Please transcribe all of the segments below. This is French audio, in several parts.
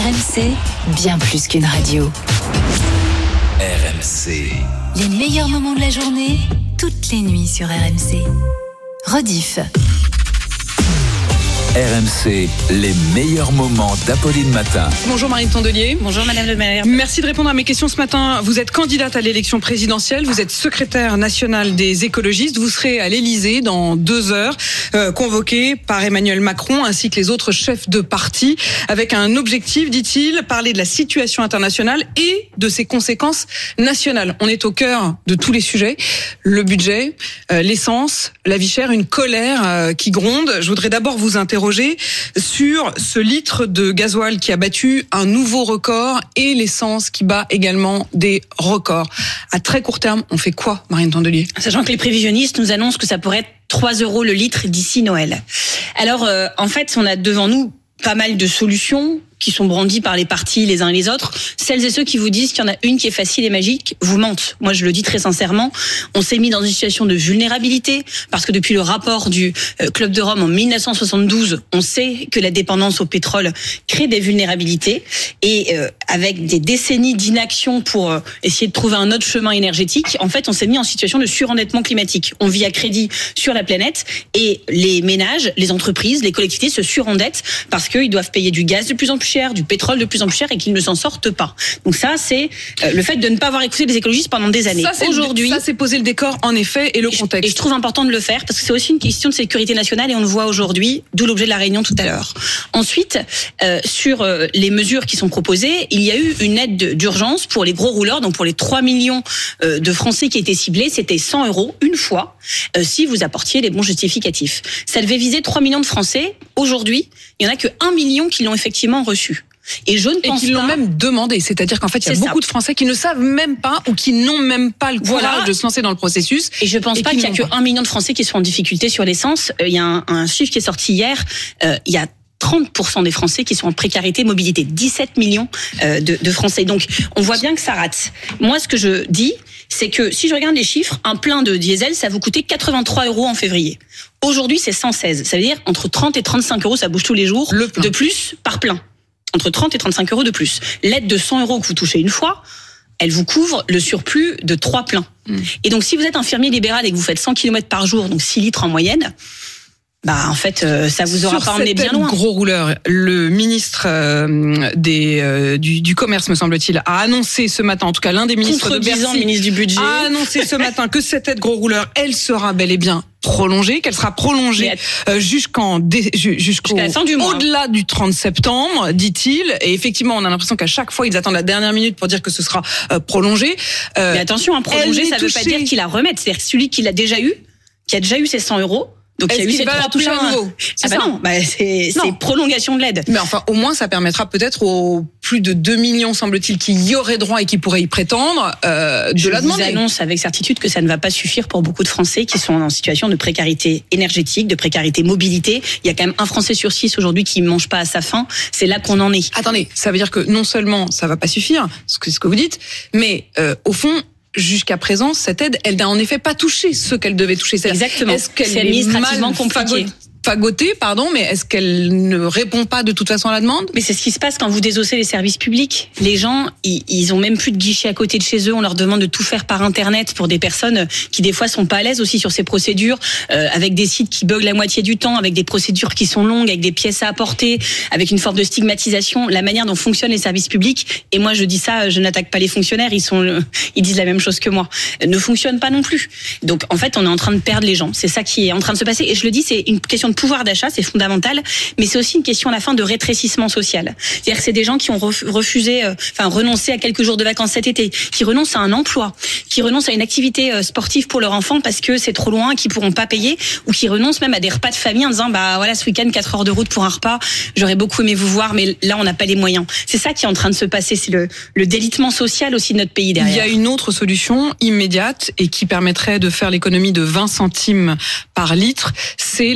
RMC, bien plus qu'une radio. RMC. Les meilleurs moments de la journée, toutes les nuits sur RMC. Rediff. RMC, les meilleurs moments d'Apolline Matin. Bonjour Marine Tondelier. Bonjour Madame le maire. Merci de répondre à mes questions ce matin. Vous êtes candidate à l'élection présidentielle, vous êtes secrétaire nationale des écologistes, vous serez à l'Elysée dans 2 heures, convoquée par Emmanuel Macron ainsi que les autres chefs de parti, avec un objectif, dit-il, parler de la situation internationale et de ses conséquences nationales. On est au cœur de tous les sujets, le budget, l'essence, la vie chère, une colère qui gronde. Je voudrais d'abord vous interroger sur ce litre de gasoil qui a battu un nouveau record et l'essence qui bat également des records. À très court terme, on fait quoi, Marine Tondelier ? Sachant que les prévisionnistes nous annoncent que ça pourrait être 3 € le litre d'ici Noël. Alors, en fait, on a devant nous pas mal de solutions qui sont brandies par les partis les uns et les autres. Celles et ceux qui vous disent qu'il y en a une qui est facile et magique vous mentent. Moi, je le dis très sincèrement. On s'est mis dans une situation de vulnérabilité parce que depuis le rapport du Club de Rome en 1972, on sait que la dépendance au pétrole crée des vulnérabilités et avec des décennies d'inaction pour essayer de trouver un autre chemin énergétique, en fait, on s'est mis en situation de surendettement climatique. On vit à crédit sur la planète et les ménages, les entreprises, les collectivités se surendettent parce qu'ils doivent payer du gaz de plus en plus cher, du pétrole de plus en plus cher et qu'ils ne s'en sortent pas. Donc ça, c'est le fait de ne pas avoir écouté les écologistes pendant des années. Aujourd'hui, ça c'est poser le décor en effet et le contexte. Et je trouve important de le faire parce que c'est aussi une question de sécurité nationale et on le voit aujourd'hui, d'où l'objet de la réunion tout à l'heure. Ensuite, sur les mesures qui sont proposées, il y a eu une aide d'urgence pour les gros rouleurs, donc pour les 3 millions de Français qui étaient ciblés, c'était 100 € une fois si vous apportiez les bons justificatifs. Ça devait viser 3 millions de Français. Aujourd'hui, il y en a que 1 million qui l'ont effectivement reçu. Et je ne pense qu'ils l'ont même demandé, c'est-à-dire qu'en fait il y a beaucoup de Français qui ne savent même pas ou qui n'ont même pas le courage de se lancer dans le processus. Et je pense pas qu'il y a que 1 million de Français qui sont en difficulté sur l'essence. Il y a un chiffre qui est sorti hier. Il y a 30% des Français qui sont en précarité mobilité, 17 millions de Français. Donc on voit bien que ça rate. Moi ce que je dis, c'est que si je regarde les chiffres, un plein de diesel, ça vous coûtait 83 € en février. Aujourd'hui, c'est 116. Ça veut dire entre 30 et 35 € ça bouge tous les jours de plus par plein. Entre 30 et 35 € de plus. L'aide de 100 € que vous touchez une fois, elle vous couvre le surplus de 3 pleins. Et donc, si vous êtes infirmier libéral et que vous faites 100 km par jour, donc 6 litres en moyenne, bah en fait, ça vous aura pas emmené bien loin. Gros rouleur, le ministre du commerce, me semble-t-il, a annoncé ce matin, en tout cas l'un des ministres de Bercy, ministre du budget, a annoncé ce matin que cette aide gros rouleur, elle sera bel et bien prolongée, qu'elle sera prolongée jusqu'au au-delà du 30 septembre, dit-il. Et effectivement, on a l'impression qu'à chaque fois, ils attendent la dernière minute pour dire que ce sera prolongé. Mais attention, prolonger, ça ne veut pas dire qu'il la remette. C'est-à-dire que celui qui l'a déjà eu, qui a déjà eu ses 100 €, donc il y a eu ces 3 toucher à nouveau. C'est prolongation de l'aide. Mais enfin, au moins, ça permettra peut-être aux plus de 2 millions, semble-t-il, qui y auraient droit et qui pourraient y prétendre, de la demander. Je vous annonce avec certitude que ça ne va pas suffire pour beaucoup de Français qui sont en situation de précarité énergétique, de précarité mobilité. Il y a quand même 1 Français sur 6 aujourd'hui qui ne mange pas à sa faim. C'est là qu'on en est. Attendez, ça veut dire que non seulement ça va pas suffire, ce que vous dites, mais au fond, jusqu'à présent, cette aide, elle n'a en effet pas touché ce qu'elle devait toucher. Exactement. Est-ce qu'elle c'est administrativement compliqué. Fagotée, mais est-ce qu'elle ne répond pas de toute façon à la demande ? Mais c'est ce qui se passe quand vous désossez les services publics. Les gens, ils ont même plus de guichet à côté de chez eux. On leur demande de tout faire par Internet pour des personnes qui des fois sont pas à l'aise aussi sur ces procédures, avec des sites qui bug la moitié du temps, avec des procédures qui sont longues, avec des pièces à apporter, avec une forme de stigmatisation. La manière dont fonctionnent les services publics, et moi je dis ça, je n'attaque pas les fonctionnaires, ils disent la même chose que moi, ne fonctionnent pas non plus. Donc en fait, on est en train de perdre les gens. C'est ça qui est en train de se passer. Et je le dis, c'est une question de pouvoir d'achat, c'est fondamental, mais c'est aussi une question à la fin de rétrécissement social. C'est-à-dire que c'est des gens qui ont renoncé à quelques jours de vacances cet été, qui renoncent à un emploi, qui renoncent à une activité sportive pour leur enfant parce que c'est trop loin, qu'ils pourront pas payer, ou qui renoncent même à des repas de famille en disant ce week-end 4 heures de route pour un repas, j'aurais beaucoup aimé vous voir, mais là on n'a pas les moyens. C'est ça qui est en train de se passer, c'est le délitement social aussi de notre pays derrière. Il y a une autre solution immédiate et qui permettrait de faire l'économie de 20 centimes par litre, c'est la suspension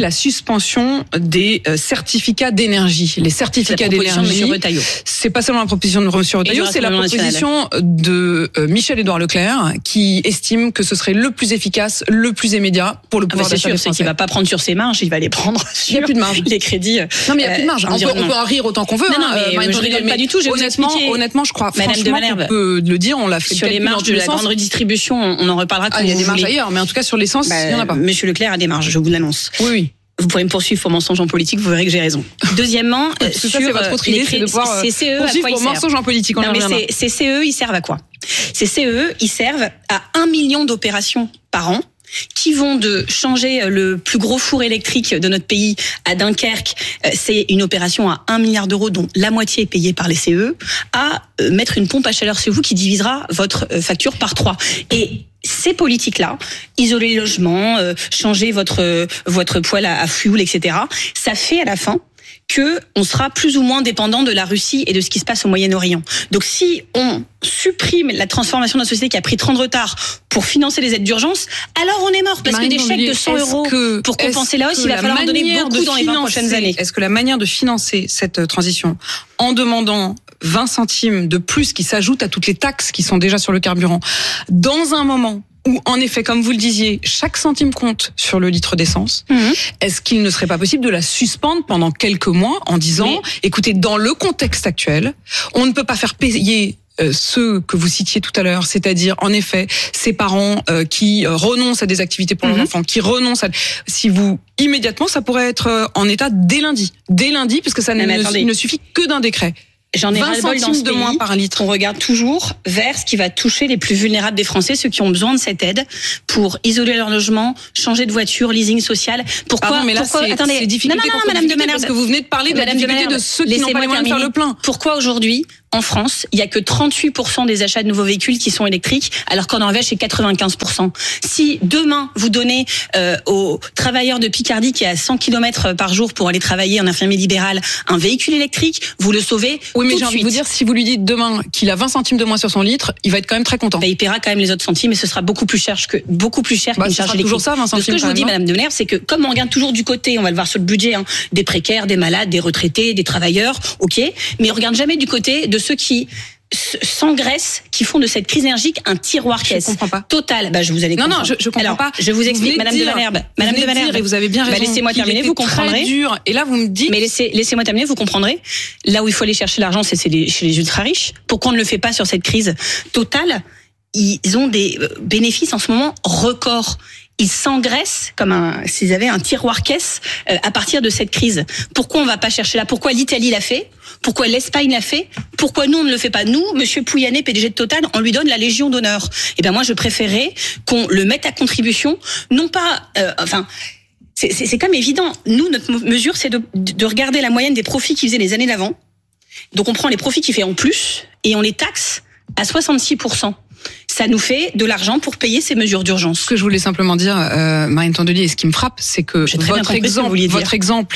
suspension des certificats d'énergie. Les certificats d'énergie, c'est pas seulement la proposition de M. Retailleau, c'est la proposition de Michel-Édouard Leclerc qui estime que ce serait le plus efficace, le plus immédiat pour le pouvoir d'achat des Français. C'est qu'il va pas prendre sur ses marges, il va les prendre sur les crédits. Non, mais il n'y a plus de marge. On peut en rire autant qu'on veut. Non, mais je rigole pas du tout. Honnêtement, je crois franchement qu'on peut le dire. On l'a fait sur les marges de la grande redistribution. On en reparlera. Il y a des marges ailleurs, mais en tout cas sur l'essence, il n'y en a pas. Monsieur Leclerc a des marges, je vous l'annonce. Oui. Vous pourrez me poursuivre pour mensonge en politique, vous verrez que j'ai raison. Deuxièmement, sur ça, c'est votre autre idée, c'est de pouvoir poursuivre pour mensonge en politique. Non, mais ces CE, ils servent à quoi? Ces CE, ils servent à 1 million d'opérations par an, qui vont de changer le plus gros four électrique de notre pays à Dunkerque, c'est une opération à 1 milliard d'euros dont la moitié est payée par les CE, à mettre une pompe à chaleur chez vous qui divisera votre facture par 3. Et ces politiques-là, isoler les logements, changer votre poêle à fioul, etc., ça fait à la fin que on sera plus ou moins dépendant de la Russie et de ce qui se passe au Moyen-Orient. Donc si on supprime la transformation de la société qui a pris 30 ans de retard pour financer les aides d'urgence, alors on est mort. Parce que des chèques de 100 euros pour compenser la hausse, il va falloir en donner beaucoup dans les 20 prochaines années. Est-ce que la manière de financer cette transition en demandant 20 centimes de plus qui s'ajoutent à toutes les taxes qui sont déjà sur le carburant, dans un moment où, en effet, comme vous le disiez, chaque centime compte sur le litre d'essence, est-ce qu'il ne serait pas possible de la suspendre pendant quelques mois en disant, écoutez, dans le contexte actuel, on ne peut pas faire payer ceux que vous citiez tout à l'heure, c'est-à-dire en effet ces parents qui renoncent à des activités pour leurs enfants, qui renoncent à... Si vous immédiatement, ça pourrait être en état dès lundi, puisque ça ne suffit que d'un décret. J'en ai ras-le-bol dans ce pays. Moins par litre. On regarde toujours vers ce qui va toucher les plus vulnérables des Français, ceux qui ont besoin de cette aide pour isoler leur logement, changer de voiture, leasing social. Attendez, c'est difficulté Madame de Malherbe, parce que vous venez de parler de la difficulté de ceux qui n'ont pas les moyens de faire le plein. Pourquoi aujourd'hui, en France, il y a que 38% des achats de nouveaux véhicules qui sont électriques, alors qu'en Norvège, c'est 95%. Si demain, vous donnez aux travailleurs de Picardie qui est à 100 km par jour pour aller travailler en infirmier libéral un véhicule électrique, vous le sauvez. Oui, mais j'ai envie de vous dire, si vous lui dites demain qu'il a 20 centimes de moins sur son litre, il va être quand même très content. Il paiera quand même les autres centimes, mais ce sera beaucoup plus cher qu'une charge électrique. Toujours ça, 20 centimes. Ce que je vous dis, Madame de Malherbe, c'est que comme on regarde toujours du côté, on va le voir sur le budget, des précaires, des malades, des retraités, des travailleurs, ok, mais on regarde jamais du côté de ceux qui s'engraissent, qui font de cette crise énergique un tiroir caisse. Je comprends pas. Total. Je vous allez comprendre. Non, je comprends pas. Je vous explique, Madame de Malherbe. Madame de Malherbe. Et vous avez bien raison. Laissez-moi terminer, vous comprendrez. Très dur. Et là, vous me dites. Mais laissez-moi terminer, vous comprendrez. Là où il faut aller chercher l'argent, c'est chez les ultra riches. Pourquoi on ne le fait pas sur cette crise totale? Ils ont des bénéfices en ce moment records. Ils s'engraissent comme s'ils avaient un tiroir caisse à partir de cette crise. Pourquoi on va pas chercher là? Pourquoi l'Italie l'a fait? Pourquoi l'Espagne l'a fait? Pourquoi nous on ne le fait pas? Nous, Monsieur Pouyanné, PDG de Total, on lui donne la Légion d'honneur. Eh ben moi, je préférerais qu'on le mette à contribution, non pas, c'est quand même évident. Nous, notre mesure, c'est de regarder la moyenne des profits qu'il faisait les années d'avant. Donc on prend les profits qu'il fait en plus et on les taxe à 66%. Ça nous fait de l'argent pour payer ces mesures d'urgence. Ce que je voulais simplement dire, Marine Tondelier, et ce qui me frappe, c'est que votre exemple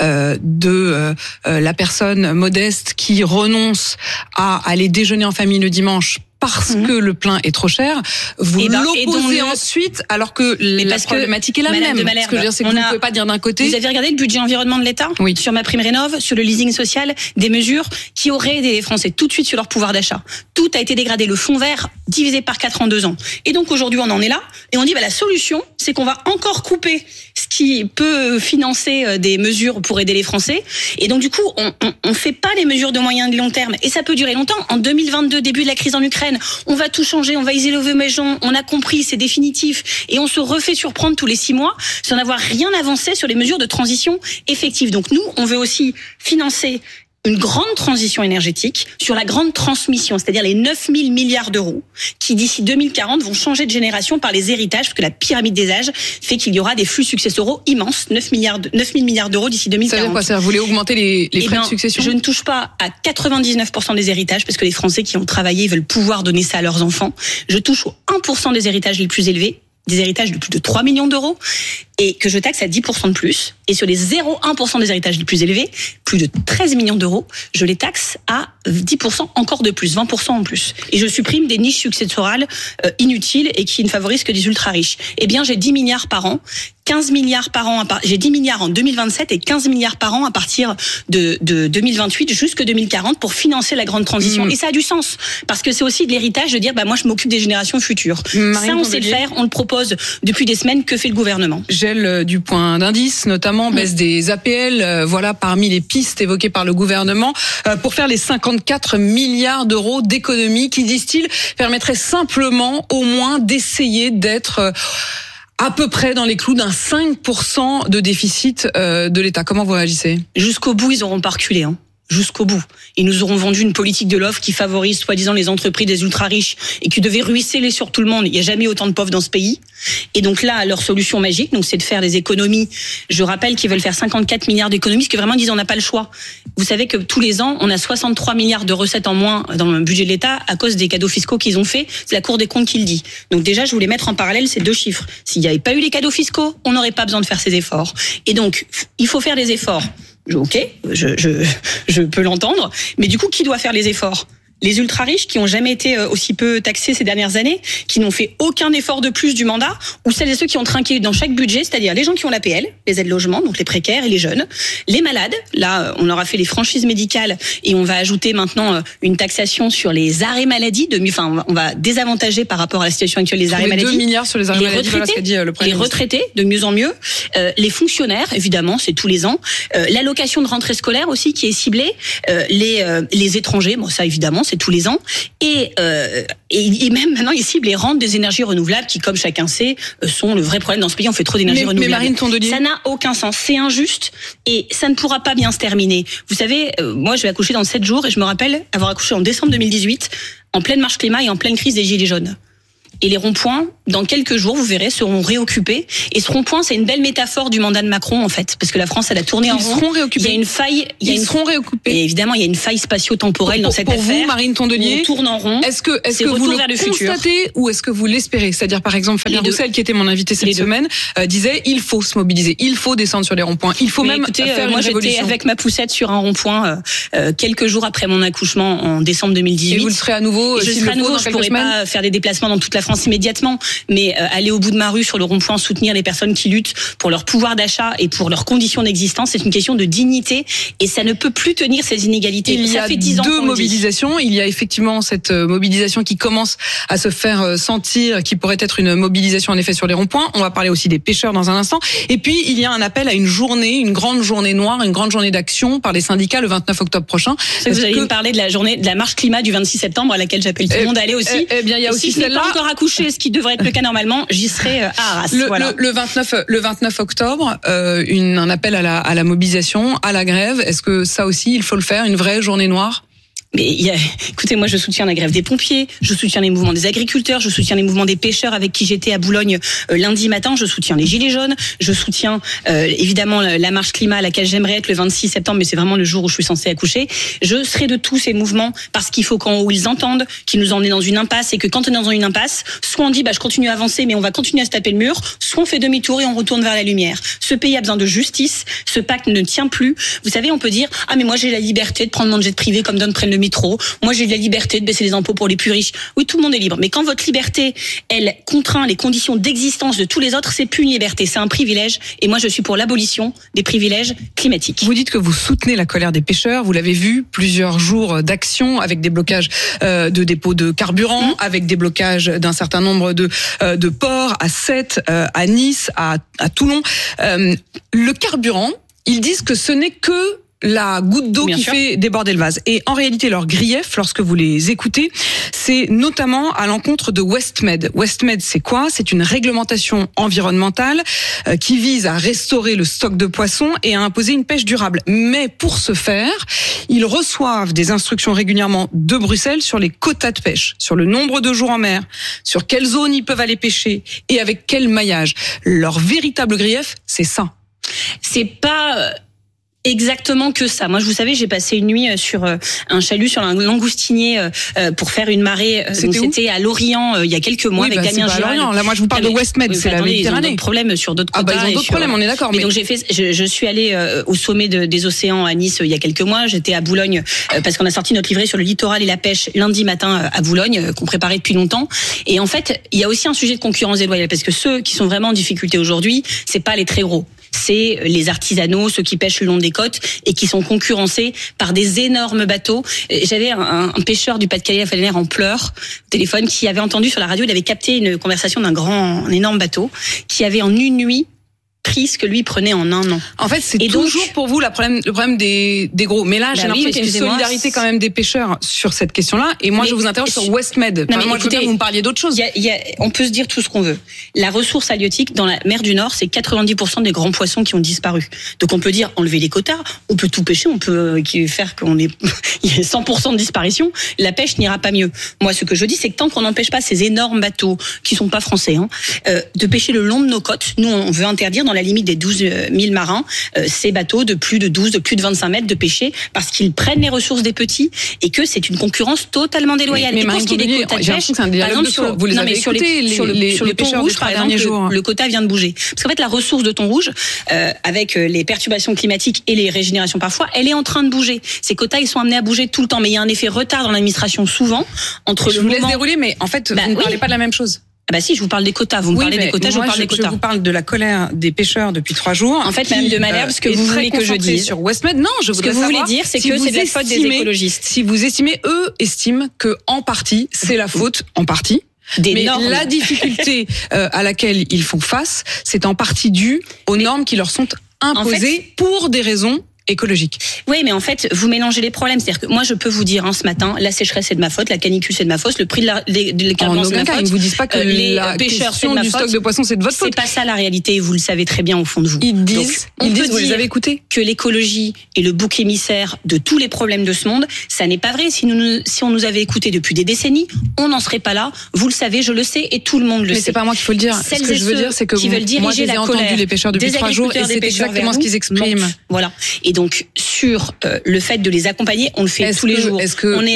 de la personne modeste qui renonce à aller déjeuner en famille le dimanche parce que le plein est trop cher, vous l'opposez ensuite alors que la problématique est la même. Ce que je veux dire, c'est que vous ne pouvez pas dire d'un côté... Vous avez regardé le budget environnement de l'État? Oui. Sur MaPrimeRénov', sur le leasing social, des mesures qui auraient aidé les Français tout de suite sur leur pouvoir d'achat. Tout a été dégradé. Le fonds vert divisé par 4 en 2 ans. Et donc aujourd'hui, on en est là et on dit la solution, c'est qu'on va encore couper ce qui peut financer des mesures pour aider les Français. Et donc du coup, on fait pas les mesures de moyen et de long terme. Et ça peut durer longtemps. En 2022, début de la crise en Ukraine, on va tout changer, on va isoler les gens, on a compris, c'est définitif, et on se refait surprendre tous les 6 mois sans avoir rien avancé sur les mesures de transition effective. Donc nous, on veut aussi financer une grande transition énergétique sur la grande transmission, c'est-à-dire les 9 000 milliards d'euros qui, d'ici 2040, vont changer de génération par les héritages, parce que la pyramide des âges fait qu'il y aura des flux successoraux immenses, 9 000 milliards d'euros d'ici 2040. Ça veut dire quoi? Ça vous voulez augmenter les frais de succession? Je ne touche pas à 99% des héritages, parce que les Français qui ont travaillé veulent pouvoir donner ça à leurs enfants. Je touche aux 1% des héritages les plus élevés, des héritages de plus de 3 millions d'euros. et que je taxe à 10% de plus. Et sur les 0,1% des héritages les plus élevés, plus de 13 millions d'euros, je les taxe à 10% encore de plus, 20% en plus. Et je supprime des niches successorales inutiles et qui ne favorisent que des ultra riches. Eh bien, j'ai 10 milliards par an. 15 milliards par an, j'ai 10 milliards en 2027 et 15 milliards par an à partir de 2028 jusque 2040 pour financer la grande transition. Et ça a du sens, parce que c'est aussi de l'héritage de dire, moi je m'occupe des générations futures. Ça, on sait le faire, on le propose depuis des semaines. Que fait le gouvernement ? Gel du point d'indice, notamment, baisse des APL, voilà parmi les pistes évoquées par le gouvernement pour faire les 54 milliards d'euros d'économies qui, disent-ils, permettraient simplement au moins d'essayer d'être à peu près dans les clous d'un 5% de déficit de l'État. Comment vous réagissez ? Jusqu'au bout, ils n'auront pas reculé. Jusqu'au bout. Ils nous auront vendu une politique de l'offre qui favorise soi-disant les entreprises des ultra-riches et qui devait ruisseler sur tout le monde. Il n'y a jamais autant de pauvres dans ce pays. Et donc là, leur solution magique, c'est de faire des économies. Je rappelle qu'ils veulent faire 54 milliards d'économies, parce que vraiment, ils disent on n'a pas le choix. Vous savez que tous les ans, on a 63 milliards de recettes en moins dans le budget de l'État à cause des cadeaux fiscaux qu'ils ont fait. C'est la Cour des comptes qui le dit. Donc déjà, je voulais mettre en parallèle ces deux chiffres. S'il n'y avait pas eu les cadeaux fiscaux, on n'aurait pas besoin de faire ces efforts. Et donc, il faut faire des efforts. Ok, je peux l'entendre, mais du coup, qui doit faire les efforts ? Les ultra-riches qui ont jamais été aussi peu taxés ces dernières années, qui n'ont fait aucun effort de plus du mandat, ou celles et ceux qui ont trinqué dans chaque budget, c'est-à-dire les gens qui ont l'APL, les aides logement, donc les précaires et les jeunes, les malades. Là, on leur a fait les franchises médicales et on va ajouter maintenant une taxation sur les arrêts maladie. On va désavantager par rapport à la situation actuelle les arrêts maladie. 2 milliards sur les arrêts maladie, voilà ce qu'a dit le Premier ministre. Les retraités, de mieux en mieux. Les fonctionnaires, évidemment, c'est tous les ans. L'allocation de rentrée scolaire aussi qui est ciblée. Les étrangers, ça évidemment, c'est tous les ans. Et même maintenant, ils ciblent les rentes des énergies renouvelables qui, comme chacun sait, sont le vrai problème dans ce pays. On fait trop d'énergie renouvelable. Mais Marine Tondelier, ça n'a aucun sens. C'est injuste et ça ne pourra pas bien se terminer. Vous savez, moi, je vais accoucher dans 7 jours et je me rappelle avoir accouché en décembre 2018, en pleine marche climat et en pleine crise des gilets jaunes. Et les ronds-points, dans quelques jours, vous verrez, seront réoccupés. Et ce rond-point, c'est une belle métaphore du mandat de Macron, en fait. Parce que la France, elle a tourné en rond. Ils seront réoccupés. Il y a une faille. Ils seront réoccupés. Et évidemment, il y a une faille spatio-temporelle dans cette affaire. Pour vous, Marine Tondelier, on tourne en rond. Est-ce que vous le constatez ou est-ce que vous l'espérez ? C'est-à-dire, par exemple, Fabien Roussel, qui était mon invité cette semaine, disait, il faut se mobiliser. Il faut descendre sur les ronds-points. Il faut faire une révolution. Moi, j'étais avec ma poussette sur un rond-point, quelques jours après mon accouchement en décembre 2018. Et vous le serez à nouveau? Je serai à nouveau. Je pourrais pas faire des déplacements dans toute la France immédiatement. Mais aller au bout de ma rue sur le rond-point, soutenir les personnes qui luttent pour leur pouvoir d'achat et pour leurs conditions d'existence, c'est une question de dignité et ça ne peut plus tenir ces inégalités. Ça fait 10 ans deux mobilisations. Il y a effectivement cette mobilisation qui commence à se faire sentir, qui pourrait être une mobilisation en effet sur les ronds-points. On va parler aussi des pêcheurs dans un instant. Et puis il y a un appel à une journée, une grande journée noire, une grande journée d'action par les syndicats le 29 octobre prochain. Vous allez me parler de la journée de la marche climat du 26 septembre à laquelle j'appelle tout le monde à aller aussi. Eh bien, il y a aussi si celle-là. Si je n'ai pas encore accouché, ce qui devrait être le cas normalement, j'y serai à Arras. Le 29 octobre, un appel à la mobilisation, à la grève. Est-ce que ça aussi, il faut le faire, une vraie journée noire? Mais écoutez, moi je soutiens la grève des pompiers, je soutiens les mouvements des agriculteurs, je soutiens les mouvements des pêcheurs avec qui j'étais à Boulogne lundi matin, je soutiens les gilets jaunes, je soutiens évidemment la marche climat à laquelle j'aimerais être le 26 septembre, mais c'est vraiment le jour où je suis censée accoucher. Je serai de tous ces mouvements parce qu'il faut qu'en haut ils entendent qu'ils nous emmenent dans une impasse et que quand on est dans une impasse, soit on dit je continue à avancer mais on va continuer à se taper le mur, soit on fait demi-tour et on retourne vers la lumière. Ce pays a besoin de justice, ce pacte ne tient plus. Vous savez, on peut dire mais moi j'ai la liberté de prendre mon jet privé comme d'autres prennent le métro. Moi, j'ai eu la liberté de baisser les impôts pour les plus riches. Oui, tout le monde est libre. Mais quand votre liberté, elle contraint les conditions d'existence de tous les autres, c'est plus une liberté, c'est un privilège. Et moi, je suis pour l'abolition des privilèges climatiques. Vous dites que vous soutenez la colère des pêcheurs. Vous l'avez vu, plusieurs jours d'action avec des blocages de dépôts de carburant, avec des blocages d'un certain nombre de ports à Sète, à Nice, à Toulon. Le carburant, ils disent que ce n'est que la goutte d'eau qui fait déborder le vase. Et en réalité, leur grief, lorsque vous les écoutez, c'est notamment à l'encontre de Westmed. Westmed, c'est quoi ? C'est une réglementation environnementale qui vise à restaurer le stock de poissons et à imposer une pêche durable. Mais pour ce faire, ils reçoivent des instructions régulièrement de Bruxelles sur les quotas de pêche, sur le nombre de jours en mer, sur quelles zones ils peuvent aller pêcher et avec quel maillage. Leur véritable grief, c'est ça. C'est pas Exactement que ça. Moi, vous savez, j'ai passé une nuit sur un chalut sur un langoustinier pour faire une marée. C'était à Lorient il y a quelques mois avec Damien Giral. Là, moi, je vous parle de Westmed, c'est la Méditerranée. Ils ont d'autres problèmes sur d'autres quotas. Ils ont d'autres problèmes, on est d'accord. Mais donc je suis allée au sommet des océans à Nice il y a quelques mois. J'étais à Boulogne parce qu'on a sorti notre livret sur le littoral et la pêche lundi matin à Boulogne, qu'on préparait depuis longtemps. Et en fait, il y a aussi un sujet de concurrence déloyale parce que ceux qui sont vraiment en difficulté aujourd'hui, c'est pas les très gros. C'est les artisanaux, ceux qui pêchent le long des côtes et qui sont concurrencés par des énormes bateaux. J'avais un pêcheur du Pas-de-Calais à Fallenaire en pleurs au téléphone qui avait entendu sur la radio, il avait capté une conversation un énorme bateau qui avait en une nuit pris ce que lui prenait en un an. En fait, c'est toujours pour vous le problème des gros. Mais là, j'ai l'impression qu'il y a une solidarité quand même des pêcheurs sur cette question-là. Et moi, je vous interroge sur Westmed. Écoutez, vous me parliez d'autre chose. On peut se dire tout ce qu'on veut. La ressource halieutique dans la mer du Nord, c'est 90% des grands poissons qui ont disparu. Donc on peut dire enlever les quotas, on peut tout pêcher, on peut faire il y ait 100% de disparition. La pêche n'ira pas mieux. Moi, ce que je dis, c'est que tant qu'on n'empêche pas ces énormes bateaux qui sont pas français, de pêcher le long de nos côtes, nous on veut interdire dans la limite des 12 000 marins, ces bateaux de plus de 12, de plus de 25 mètres de pêcher parce qu'ils prennent les ressources des petits et que c'est une concurrence totalement déloyale. Mais pour ce qui est des quotas de pêche, par exemple, vous les avez écoutés, sur le thon rouge, par exemple, le quota vient de bouger. Parce qu'en fait, la ressource de thon rouge, avec les perturbations climatiques et les régénérations parfois, elle est en train de bouger. Ces quotas, ils sont amenés à bouger tout le temps. Mais il y a un effet retard dans l'administration souvent entre je vous laisse dérouler, mais en fait, vous ne parlez pas de la même chose. Ah bah si, je vous parle des quotas. Vous me parlez des quotas, je vous parle des quotas. Je vous parle de la colère des pêcheurs depuis 3 jours. En fait, Madame de Malherbe, ce que vous voulez que je dise sur Westmed, non, je voudrais savoir. Ce que vous voulez dire, c'est que c'est de la faute des écologistes. Si vous estimez, eux estiment que en partie, c'est la faute, en partie. Mais la difficulté à laquelle ils font face, c'est en partie dû aux normes qui leur sont imposées pour des raisons écologique. Oui, mais en fait, vous mélangez les problèmes. C'est-à-dire que moi, je peux vous dire, ce matin, la sécheresse, c'est de ma faute, la canicule, c'est de ma faute, le prix de carburant, c'est de ma faute. Ils ne vous disent pas que la question du stock de poissons, c'est de votre faute. C'est pas ça la réalité, et vous le savez très bien au fond de vous. Ils disent, vous les avez écoutés, que l'écologie est le bouc émissaire de tous les problèmes de ce monde. Ça n'est pas vrai. Si on nous avait écoutés depuis des décennies, on n'en serait pas là. Vous le savez, je le sais, et tout le monde le sait. Mais c'est pas moi qu'il faut le dire. Ce que je veux dire, c'est que moi, je les ai entendus, les pêcheurs, depuis 3 jours, et c'est exactement ce qu'ils expriment. Voilà. Et donc, sur le fait de les accompagner, on le fait tous les jours. Est-ce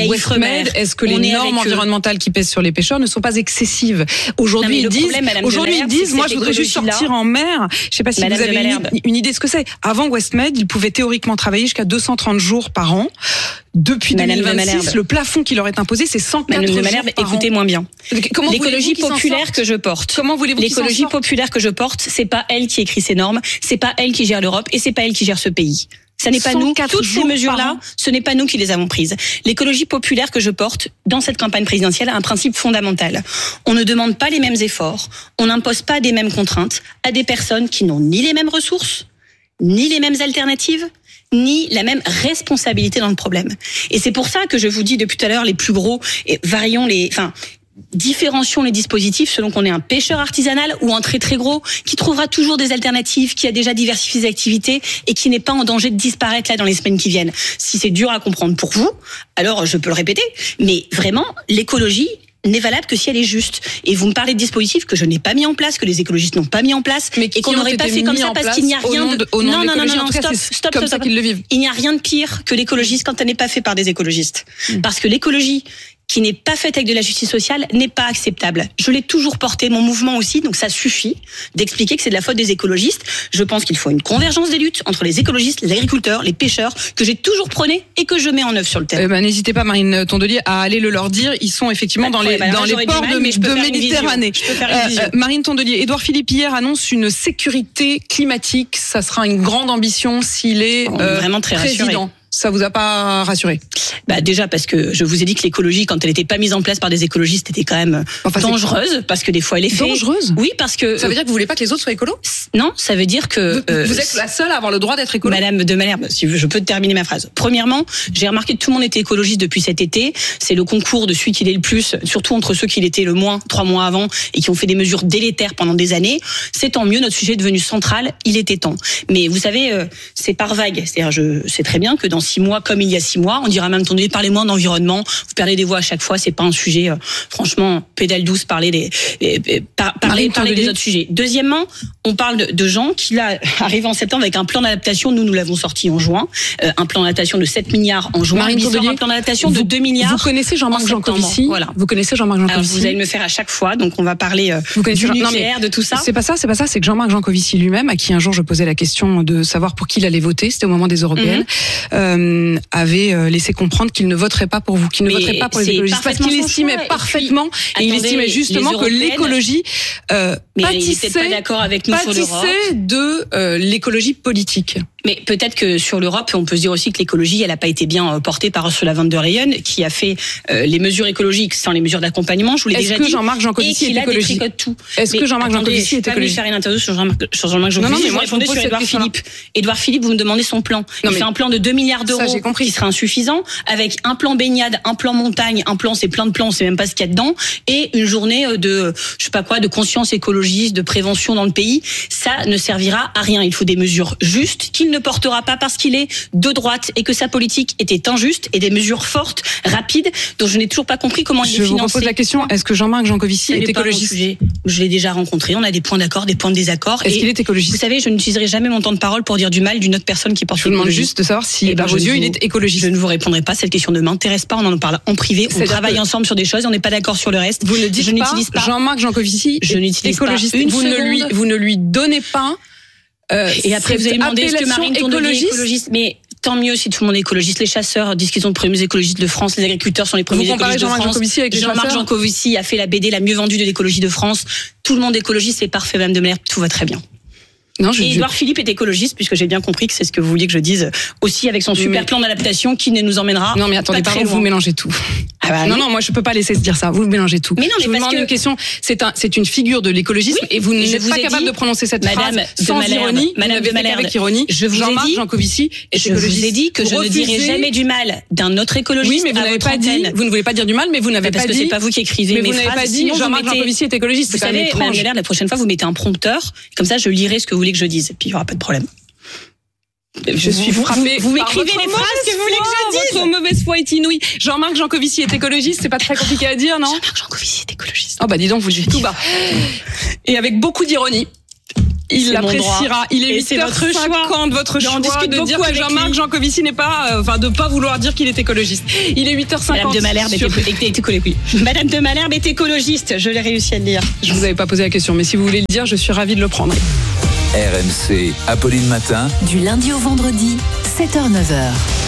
que les normes environnementales qui pèsent sur les pêcheurs ne sont pas excessives? Aujourd'hui, ils disent, moi, je voudrais juste sortir en mer. Je sais pas si vous avez une idée de ce que c'est. Avant Westmed, ils pouvaient théoriquement travailler jusqu'à 230 jours par an. Depuis 2026, le plafond qui leur est imposé, c'est 104 jours par an. Écoutez-moi bien. L'écologie populaire que je porte. Comment voulez-vous qu'ils s'en sortent ? L'écologie populaire que je porte, c'est pas elle qui écrit ces normes, c'est pas elle qui gère l'Europe et c'est pas elle qui gère ce pays. Ça n'est pas nous. Toutes ces mesures-là, ce n'est pas nous qui les avons prises. L'écologie populaire que je porte dans cette campagne présidentielle a un principe fondamental. On ne demande pas les mêmes efforts, on n'impose pas des mêmes contraintes à des personnes qui n'ont ni les mêmes ressources, ni les mêmes alternatives, ni la même responsabilité dans le problème. Et c'est pour ça que je vous dis depuis tout à l'heure, les plus gros, différencions les dispositifs selon qu'on est un pêcheur artisanal ou un très très gros qui trouvera toujours des alternatives, qui a déjà diversifié ses activités et qui n'est pas en danger de disparaître là dans les semaines qui viennent. Si c'est dur à comprendre pour vous, alors je peux le répéter, mais vraiment, l'écologie n'est valable que si elle est juste. Et vous me parlez de dispositifs que je n'ai pas mis en place, que les écologistes n'ont pas mis en place, mais et qu'on n'aurait pas fait comme ça parce qu'il n'y a rien de... Non, stop. Il n'y a rien de pire que l'écologiste quand elle n'est pas fait par des écologistes. Parce que l'écologie qui n'est pas faite avec de la justice sociale n'est pas acceptable. Je l'ai toujours porté, mon mouvement aussi, donc ça suffit d'expliquer que c'est de la faute des écologistes. Je pense qu'il faut une convergence des luttes entre les écologistes, les agriculteurs, les pêcheurs, que j'ai toujours prôné et que je mets en œuvre sur le terrain. N'hésitez pas, Marine Tondelier, à aller le leur dire. Ils sont effectivement dans les ports de Méditerranée. Marine Tondelier, Édouard Philippe hier annonce une sécurité climatique. Ça sera une grande ambition s'il est vraiment très président. Rassuré. Ça vous a pas rassuré? Déjà parce que je vous ai dit que l'écologie, quand elle n'était pas mise en place par des écologistes, était quand même dangereuse, parce que des fois elle est faite. Dangereuse? Oui, parce que... Ça veut dire que vous voulez pas que les autres soient écolos? Non, ça veut dire que... Vous êtes la seule à avoir le droit d'être écolo? Madame de Malherbe, si je peux terminer ma phrase. Premièrement, j'ai remarqué que tout le monde était écologiste depuis cet été. C'est le concours de celui qui l'est le plus, surtout entre ceux qui l'étaient le moins 3 mois avant et qui ont fait des mesures délétères pendant des années. C'est tant mieux, notre sujet est devenu central, il était temps. Mais vous savez, c'est par vague. C'est-à-dire, je sais très bien que dans 6 mois comme il y a 6 mois. On dira même, attendez, parlez-moi d'environnement. Vous perdez des voix à chaque fois. C'est pas un sujet, franchement, pédale douce, parler des autres sujets. Deuxièmement, on parle de gens qui, là, arrivent en septembre avec un plan d'adaptation. Nous l'avons sorti en juin. Un plan d'adaptation de 7 milliards en juin. Marine Tondelier, un plan d'adaptation de 2 milliards. Vous connaissez Jean-Marc Jancovici? Voilà. Vous connaissez Jean-Marc Jancovici? Alors, vous allez me faire à chaque fois. Donc, on va parler du nucléaire, de tout ça. C'est pas ça. C'est que Jean-Marc Jancovici lui-même, à qui un jour je posais la question de savoir pour qui il allait voter, c'était au moment des européennes, avait laissé comprendre qu'il ne voterait pas pour vous, qu'il ne voterait pas pour les écologistes, parce qu'il estimait parfaitement, et il estimait justement que l'écologie pâtissait de l'écologie politique. Mais peut-être que sur l'Europe, on peut se dire aussi que l'écologie, elle n'a pas été bien portée par Ursula von der Leyen, qui a fait les mesures écologiques sans les mesures d'accompagnement. Je vous l'ai déjà dit. Est-ce que Jean-Marc Jancovici est écologiste? Est-ce que Jean-Marc Jancovici est écologiste? Je ne vais pas faire une interview sur Jean-Marc Jancovici. Moi, je répondais sur Édouard Philippe. Édouard Philippe, vous me demandez son plan. Il fait un plan de 2 milliards d'euros qui sera insuffisant, avec un plan baignade, un plan montagne, un plan, c'est plein de plans, on sait même pas ce qu'il y a dedans, et une journée de, je sais pas quoi, de conscience écologiste, de prévention dans le pays. Ça ne servira à rien. Il faut des mesures justes qu'il ne portera pas parce qu'il est de droite et que sa politique était injuste, et des mesures fortes, rapides, dont je n'ai toujours pas compris comment il est financé. Je vous repose la question, est-ce que Jean-Marc Jancovici est écologiste? Je l'ai déjà rencontré, on a des points d'accord, des points de désaccord. Est-ce qu'il est écologiste? Vous savez, je n'utiliserai jamais mon temps de parole pour dire du mal d'une autre personne qui porte l'écologie. Je vous demande juste de savoir si, à vos yeux, il est écologiste. Je ne vous répondrai pas, cette question ne m'interesse pas, on en parle en privé, on travaille ensemble sur des choses, on n'est pas d'accord sur le reste. Vous ne dites pas Jean-Marc Jancovici est écologiste. Vous ne lui donnez pas et après vous allez demander est-ce que Marine Tondelier est écologiste? Mais tant mieux si tout le monde est écologiste. Les chasseurs disent qu'ils sont les premiers écologistes de France. Les agriculteurs sont les premiers écologistes de France. Jean-Marc Jancovici a fait la BD la mieux vendue de l'écologie de France. Tout le monde est écologiste, c'est parfait, Madame de Melaire, tout va très bien. Et Édouard Philippe est écologiste, puisque j'ai bien compris que c'est ce que vous vouliez que je dise aussi, avec son super plan d'adaptation qui ne nous emmènera. Non mais attendez, pardon, vous mélangez tout. Non, moi je peux pas laisser se dire ça. Vous mélangez tout. Mais non, mais je vous demande une question. C'est une figure de l'écologisme, et vous n'êtes pas capable de prononcer cette phrase sans ironie. Madame de Malherbe, avec ironie. Jean-Marc Jancovici est écologiste. Je vous ai dit que je ne dirai jamais du mal d'un autre écologiste. Oui, mais vous n'avez pas dit. Vous ne voulez pas dire du mal, mais vous n'avez pas dit. Parce que c'est pas vous qui écrivez mes phrases. Vous n'avez pas dit Jean-Marc Jancovici est écologiste. Vous savez, Madame de Malherbe, la prochaine fois vous mettez un prompteur, comme ça je lirai ce que vous voulez que je dise, puis il y aura pas de problème. Je suis frappée. Vous m'écrivez les phrases que vous voulez que je dise. Votre mauvaise foi est inouïe. Jean-Marc Jancovici est écologiste, c'est pas très compliqué à dire, non? Jean-Marc Jancovici est écologiste. Oh bah dis donc, vous le dites tout bas. Et avec beaucoup d'ironie. Il l'appréciera. Il est 8h50, votre choix de dire que Jean-Marc Jancovici n'est pas, de pas vouloir dire qu'il est écologiste. Il est 8h50. Madame de Malherbe est écologiste. Madame de Malherbe est écologiste. Je l'ai réussi à le dire. Je vous avais pas posé la question, mais si vous voulez le dire, je suis ravie de le prendre. RMC, Apolline Matin. Du lundi au vendredi, 7h-9h.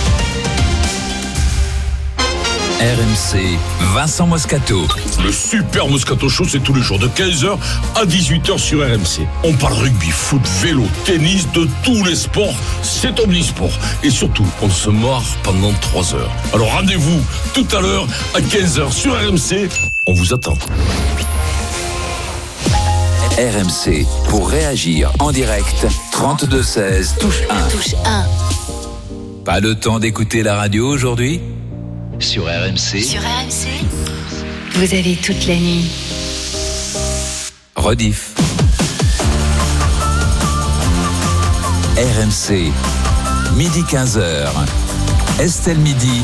RMC, Vincent Moscato. Le super Moscato Show, c'est tous les jours de 15h à 18h sur RMC. On parle rugby, foot, vélo, tennis, de tous les sports. C'est omnisport. Et surtout, on se marre pendant 3 heures. Alors rendez-vous tout à l'heure à 15h sur RMC. On vous attend. RMC, pour réagir en direct, 32-16, touche 1. Touche 1. Pas le temps d'écouter la radio aujourd'hui? Sur RMC. Sur RMC, vous avez toute la nuit. Rediff. RMC, midi 15h. Estelle Midi.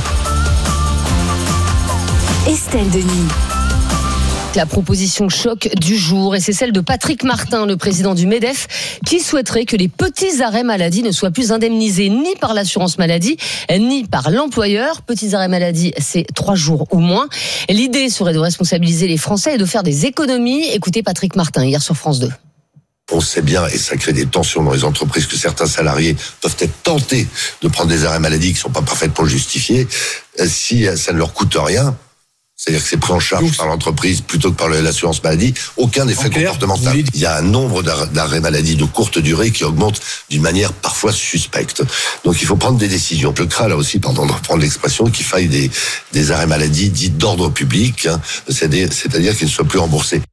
Estelle Denis. La proposition choc du jour, et c'est celle de Patrick Martin, le président du MEDEF, qui souhaiterait que les petits arrêts maladie ne soient plus indemnisés ni par l'assurance maladie, ni par l'employeur. Petits arrêts maladie, c'est 3 jours ou moins. L'idée serait de responsabiliser les Français et de faire des économies. Écoutez Patrick Martin, hier sur France 2. On sait bien, et ça crée des tensions dans les entreprises, que certains salariés peuvent être tentés de prendre des arrêts maladie qui ne sont pas parfaits pour le justifier, si ça ne leur coûte rien. C'est-à-dire que c'est pris en charge par l'entreprise plutôt que par l'assurance maladie. Aucun effet comportemental. Il y a un nombre d'arrêts maladie de courte durée qui augmente d'une manière parfois suspecte. Donc il faut prendre des décisions. Je crains là aussi, pardon de reprendre l'expression, qu'il faille des arrêts maladie dits d'ordre public, hein, c'est-à-dire qu'ils ne soient plus remboursés.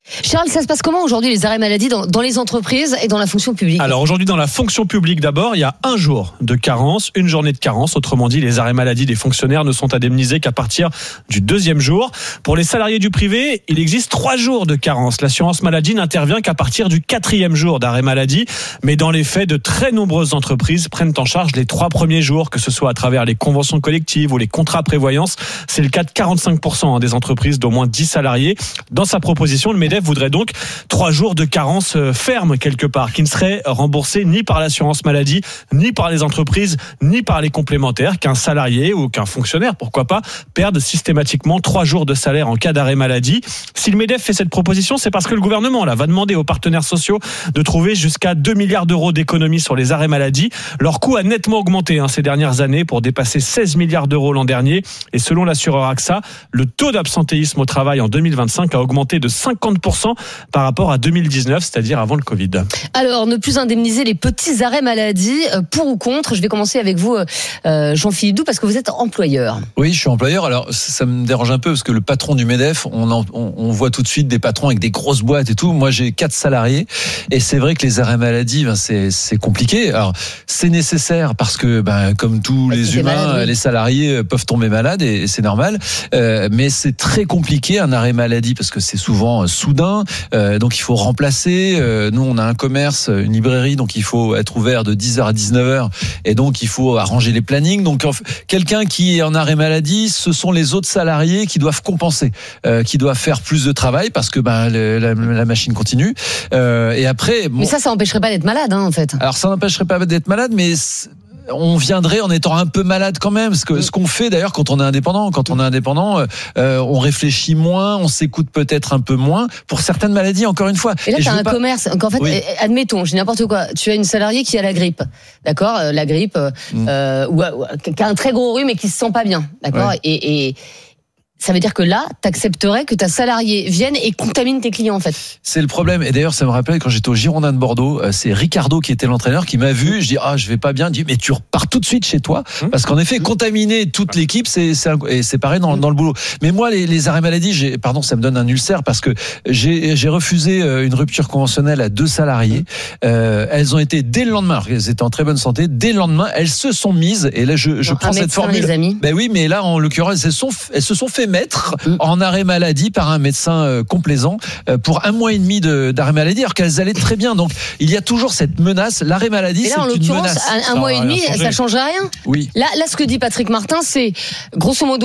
Charles, ça se passe comment aujourd'hui les arrêts maladie dans les entreprises et dans la fonction publique? Alors aujourd'hui dans la fonction publique d'abord, il y a un jour de carence, une journée de carence. Autrement dit, les arrêts maladie des fonctionnaires ne sont indemnisés qu'à partir du 2e jour. Pour les salariés du privé, il existe 3 jours de carence. L'assurance maladie n'intervient qu'à partir du 4e jour d'arrêt maladie. Mais dans les faits, de très nombreuses entreprises prennent en charge les 3 premiers jours, que ce soit à travers les conventions collectives ou les contrats prévoyance. C'est le cas de 45% des entreprises d'au moins 10 salariés. Dans sa proposition, le MEDEF voudrait donc 3 jours de carence ferme quelque part, qui ne seraient remboursés ni par l'assurance maladie, ni par les entreprises, ni par les complémentaires, qu'un salarié ou qu'un fonctionnaire, pourquoi pas, perde systématiquement 3 jours de salaire en cas d'arrêt maladie. Si le MEDEF fait cette proposition, c'est parce que le gouvernement va demander aux partenaires sociaux de trouver jusqu'à 2 milliards d'euros d'économies sur les arrêts maladie. Leur coût a nettement augmenté ces dernières années pour dépasser 16 milliards d'euros l'an dernier. Et selon l'assureur AXA, le taux d'absentéisme au travail en 2025 a augmenté de 50% par rapport à 2019, c'est-à-dire avant le Covid. Alors, ne plus indemniser les petits arrêts maladie, pour ou contre? Je vais commencer avec vous, Jean-Philippe Doux, parce que vous êtes employeur. Oui, je suis employeur. Alors, ça me dérange un peu parce que le patron du MEDEF, on voit tout de suite des patrons avec des grosses boîtes et tout. Moi, j'ai 4 salariés et c'est vrai que les arrêts maladie, c'est compliqué. Alors, c'est nécessaire parce que, comme tous les humains, malade, oui, les salariés peuvent tomber malades et c'est normal. Mais c'est très compliqué un arrêt maladie parce que c'est souvent soudain. Donc il faut remplacer. Nous on a un commerce, une librairie, donc il faut être ouvert de 10h à 19h et donc il faut arranger les plannings. Donc quelqu'un qui est en arrêt maladie, ce sont les autres salariés qui doivent compenser, qui doivent faire plus de travail parce que la machine continue. Et après, mais ça empêcherait pas d'être malade, en fait. Alors ça n'empêcherait pas d'être malade, mais on viendrait en étant un peu malade quand même. Ce qu'on fait d'ailleurs quand on est indépendant. Quand on est indépendant, on réfléchit moins, on s'écoute peut-être un peu moins pour certaines maladies, encore une fois. Et là, tu as un commerce. Donc en fait, oui, admettons, j'ai n'importe quoi. Tu as une salariée qui a la grippe, d'accord, la grippe, ou qui a un très gros rhume et qui se sent pas bien, d'accord, ouais. Et ça veut dire que là, t'accepterais que ta salariée vienne et contamine tes clients, en fait. C'est le problème. Et d'ailleurs, ça me rappelle quand j'étais au Girondin de Bordeaux, c'est Ricardo qui était l'entraîneur qui m'a vu. Je dis, je vais pas bien. Il dit, mais tu repars tout de suite chez toi. Parce qu'en effet, contaminer toute l'équipe, c'est pareil dans le boulot. Mais moi, les arrêts maladie, ça me donne un ulcère parce que j'ai refusé une rupture conventionnelle à 2 salariés. Elles ont été dès le lendemain, elles étaient en très bonne santé. Dès le lendemain, elles se sont mises. Et là, je prends cette formule. Les amis. Ben oui, mais là, en l'occurrence, elles se sont fait mettre en arrêt maladie par un médecin complaisant pour 1 mois et demi d'arrêt maladie alors qu'elles allaient très bien. Donc il y a toujours cette menace. L'arrêt maladie, c'est une menace. Un mois et demi, ça changerait rien. Oui. Là, ce que dit Patrick Martin, c'est grosso modo